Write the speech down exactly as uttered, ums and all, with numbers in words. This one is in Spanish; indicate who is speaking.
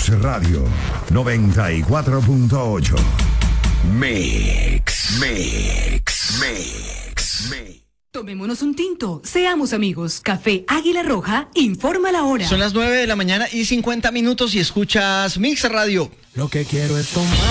Speaker 1: Radio noventa y cuatro punto ocho. Mix, mix, mix, mix.
Speaker 2: Tomémonos un tinto, seamos amigos. Café Águila Roja informa la hora.
Speaker 3: Son las nueve de la mañana y cincuenta minutos y escuchas Mix Radio.
Speaker 4: Lo que quiero es tomar.